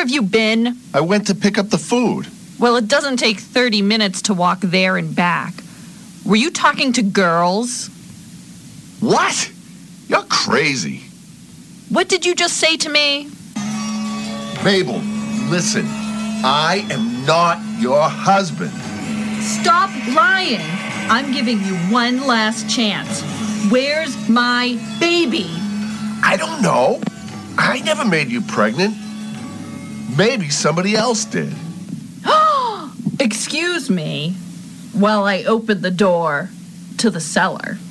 have you been? I went to pick up the food. Well, it doesn't take 30 minutes to walk there and back. Were you talking to girls? What? You're crazy. What did you just say to me? Mabel, listen. I am not your husband. Stop lying. I'm giving you one last chance. Where's my baby? I don't know. I never made you pregnant. Maybe somebody else did. Excuse me while I open the door to the cellar.